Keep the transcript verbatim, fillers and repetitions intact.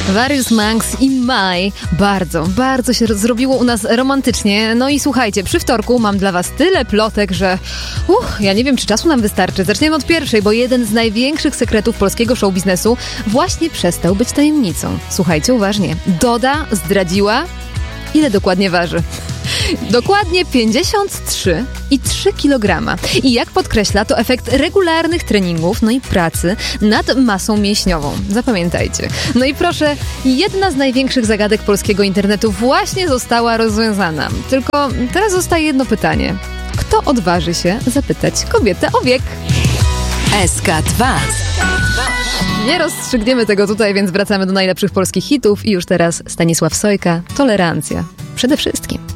Various Monks i Mai. Bardzo, bardzo się zrobiło u nas romantycznie. No i słuchajcie, przy wtorku mam dla was tyle plotek, że uch, ja nie wiem, czy czasu nam wystarczy. Zaczniemy od pierwszej, bo jeden z największych sekretów polskiego showbiznesu właśnie przestał być tajemnicą. Słuchajcie uważnie. Doda zdradziła, ile dokładnie waży. Dokładnie pięćdziesiąt trzy i trzy kilograma. I jak podkreśla, to efekt regularnych treningów, no i pracy nad masą mięśniową. Zapamiętajcie. No i proszę, jedna z największych zagadek polskiego internetu właśnie została rozwiązana. Tylko teraz zostaje jedno pytanie. Kto odważy się zapytać kobietę o wiek? S K dwa. Nie rozstrzygniemy tego tutaj, więc wracamy do najlepszych polskich hitów i już teraz Stanisław Sojka, Tolerancja. Przede wszystkim.